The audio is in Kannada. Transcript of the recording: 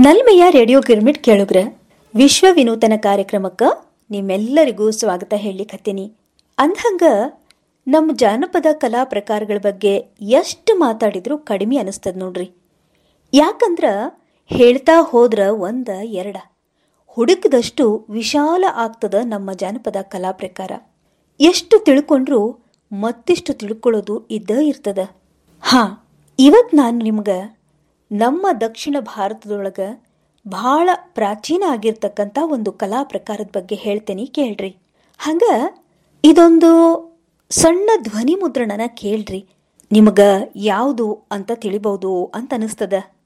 ನಲ್ಮೆಯ ರೇಡಿಯೋ ಗಿರ್ಮಿಟ್ ಕೇಳುಗ್ರ ವಿಶ್ವ ವಿನೂತನ ಕಾರ್ಯಕ್ರಮಕ್ಕೆ ನಿಮ್ಮೆಲ್ಲರಿಗೂ ಸ್ವಾಗತ ಹೇಳಿಕತ್ತೀನಿ. ಅಂದ್ಹಂಗ ನಮ್ಮ ಜಾನಪದ ಕಲಾ ಪ್ರಕಾರಗಳ ಬಗ್ಗೆ ಎಷ್ಟು ಮಾತಾಡಿದ್ರೂ ಕಡಿಮೆ ಅನಿಸ್ತದ ನೋಡ್ರಿ. ಯಾಕಂದ್ರ ಹೇಳ್ತಾ ಹೋದ್ರ ಒಂದ ಎರಡ ಹುಡುಕದಷ್ಟು ವಿಶಾಲ ಆಗ್ತದ ನಮ್ಮ ಜಾನಪದ ಕಲಾ ಪ್ರಕಾರ. ಎಷ್ಟು ತಿಳ್ಕೊಂಡ್ರೂ ಮತ್ತಿಷ್ಟು ತಿಳ್ಕೊಳ್ಳೋದು ಇದ್ದ ಇರ್ತದ. ಇವತ್ತು ನಾನು ನಿಮ್ಗೆ ನಮ್ಮ ದಕ್ಷಿಣ ಭಾರತದೊಳಗೆ ಬಹಳ ಪ್ರಾಚೀನ ಆಗಿರ್ತಕ್ಕಂಥ ಒಂದು ಕಲಾ ಪ್ರಕಾರದ ಬಗ್ಗೆ ಹೇಳ್ತೇನೆ, ಕೇಳ್ರಿ. ಹಂಗ ಇದೊಂದು ಸಣ್ಣ ಧ್ವನಿ ಮುದ್ರಣನ ಕೇಳ್ರಿ, ನಿಮಗೆ ಯಾವುದು ಅಂತ ತಿಳಿಬಹುದು ಅಂತ ಅನಿಸ್ತದ.